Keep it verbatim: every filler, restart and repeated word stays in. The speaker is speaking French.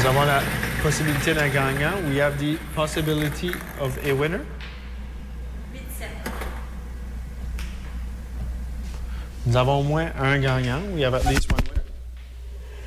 avons la possibilité d'un gagnant. We have the possibility of a winner. huit sept. Nous avons au moins un gagnant. We have at least one